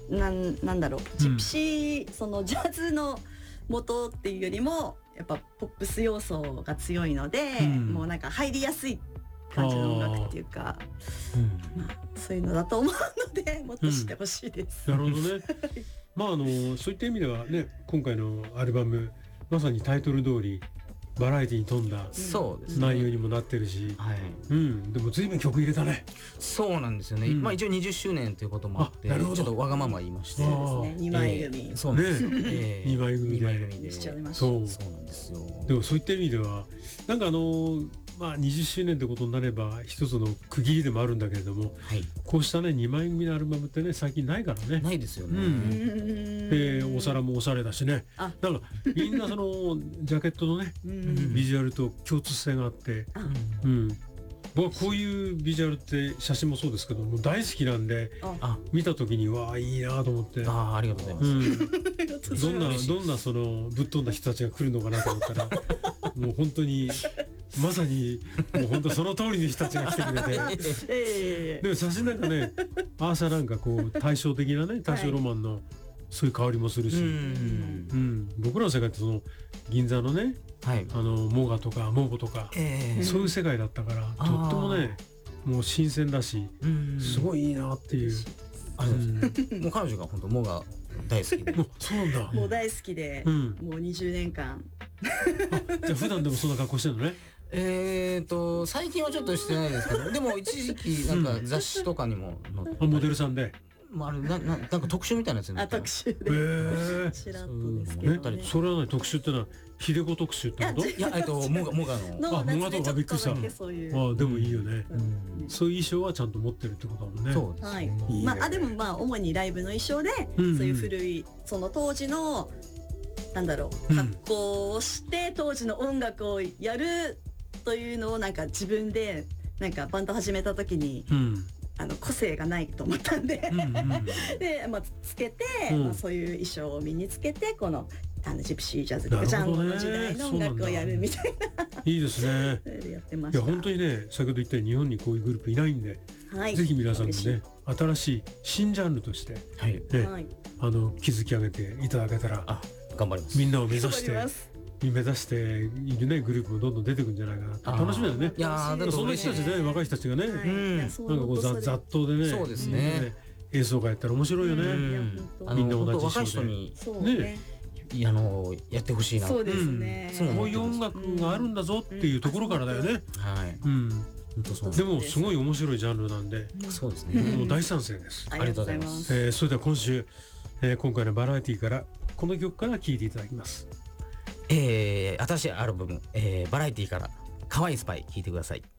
なんだろう、ジプシー、そのジャズの元っていうよりもやっぱポップス要素が強いので、もうなんか入りやすい感じの音楽っていうか、そういうのだと思うのでもっと知ってほしいです。 なるほどね。そういった意味ではね、今回のアルバムまさにタイトル通りバラエティに富んだ内容にもなってるし、でも随分曲入れたね。 そうなんですよね。一応20周年ということもあって、ちょっとわがまま言いまして、 そうですね、2枚組、 そうなんですよ。 2枚組でしちゃいました。 そうなんですよ。 でもそういった意味ではなんか20周年ってことになれば一つの区切りでもあるんだけれども、こうしたね2枚組のアルバムってね最近ないからね。 ないですよね。 でお皿もおしゃれだしね、なんかみんなそのジャケットのねビジュアルと共通性があって、僕はこういうビジュアルって写真もそうですけども大好きなんで、見た時にわあいいなと思って、 ありがとうございます。 どんなそのぶっ飛んだ人たちが来るのかなと思ったらもう本当にまさにもう本当その通りの人たちが来てくれてでも写真なんかねアーシャなんかこう対照的なね大正ロマンのそういう香りもするし、僕らの世界ってその銀座のね、モガとかモーボとか、そういう世界だったからとってもねもう新鮮だし、すごいいいなっていう。 もう彼女が本当モガ大好きで、 そうなんだ。 もう大好きで、もう20年間。 じゃあ普段でもそんな格好してるのね。 最近はちょっとしてないですけど、でも一時期なんか雑誌とかにも載って、 モデルさんで。 なんか特集みたいなやつに特集でちらっとですけどね。 それはね特集ってのは秀子特集ってこと？ いやモガのモガとかびっくりした。でもいいよね。そういう衣装はちゃんと持ってるってことだもんね。 そうです。 はい。でも主にライブの衣装でそういう古いその当時のなんだろう格好をして当時の音楽をやるというのをなんか自分でなんかバンド始めた時に。個性がないと思ったんでで、つけて、そういう衣装を身につけてこのジプシージャズとかジャンゴの時代の音楽をやるみたいな。いいですね。 やってました。 いや本当にね先ほど言ったように日本にこういうグループいないんで、ぜひ皆さんもね新しい新ジャンルとして築き上げていただけたら頑張ります。 みんなを目指しているねグループもどんどん出てくるんじゃないかな。楽しみだよね。 いやそんな人たちね若い人たちがねなんかこう雑踏でね、 そうですね、 演奏会やったら面白いよね。みんな同じ若い人にねやってほしいな。 そうですね。 こういう音楽があるんだぞっていうところからだよね。でもすごい面白いジャンルなんで、 そうですね。 もう大賛成です。 ありがとうございます。 それでは今回のバラエティからこの曲から聴いていただきます。 新しいアルバムバラエティから可愛いスパイ聴いてください。